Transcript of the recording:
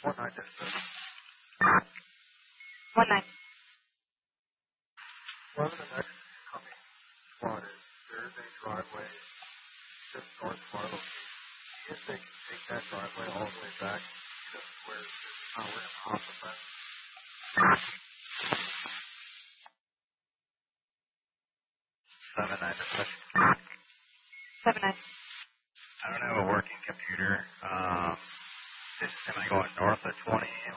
One nine dispatch. 19. One of the next coming spotted, there is a driveway just north of our location. See if they can take that driveway all the way back to where we're off the fence. 7-9 dispatch. 7-9. I don't have a working computer. Am I going north of 20